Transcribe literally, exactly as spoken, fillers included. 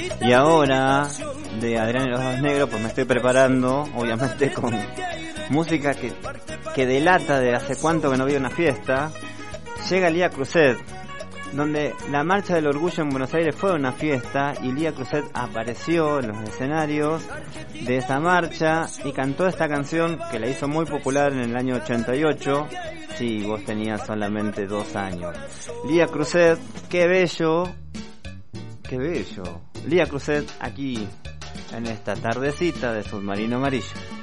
Y ahora, de Adrián y los Dos Negros, pues me estoy preparando, obviamente con música que, que delata de hace cuánto que no había una fiesta. Llega Lía Cruzet, donde la Marcha del Orgullo en Buenos Aires fue una fiesta y Lía Cruzet apareció en los escenarios de esa marcha y cantó esta canción que la hizo muy popular en el año ochenta y ocho. Sí, vos tenías solamente dos años. Lía Cruzet, qué bello, qué bello. Lía Cruzet aquí en esta tardecita de Submarino Amarillo.